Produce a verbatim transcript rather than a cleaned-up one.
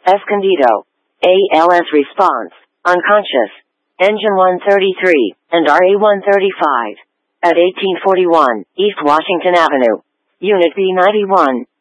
Escondido. A L S response, unconscious. Engine one thirty-three, and R A one thirty-five. At eighteen forty-one, East Washington Avenue. Unit B ninety-one,